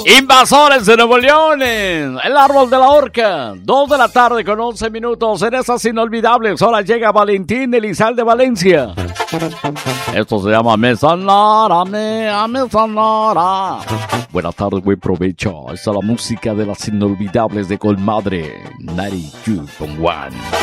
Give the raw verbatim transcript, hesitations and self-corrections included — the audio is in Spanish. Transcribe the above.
Invasores de Nuevo León, el árbol de la horca, dos de la tarde con once minutos. En esas inolvidables horas llega Valentín Elizalde Valencia. Esto se llama Me Sanara, me, me Sanara. Buenas tardes, buen provecho. Esta es la música de las inolvidables de Colmadre, noventa y dos punto uno.